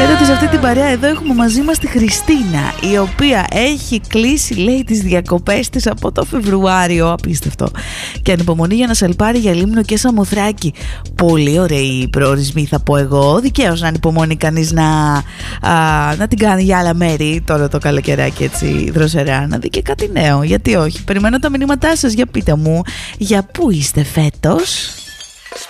Ξέρετε ότι σε αυτή την παρέα εδώ έχουμε μαζί μας τη Χριστίνα, η οποία έχει κλείσει, λέει, τις διακοπές της από το Φεβρουάριο, απίστευτο, και ανυπομονεί για να σαλπάρει για Λίμνο και Σαμοθράκη. Πολύ ωραίοι προορισμοί, θα πω εγώ. Δικαίως να ανυπομονεί κανείς να την κάνει για άλλα μέρη τώρα το καλοκαιράκι, έτσι δροσερά, να δει και κάτι νέο. Γιατί όχι? Περιμένω τα μηνύματά σας, για πείτε μου, για πού είστε φέτος?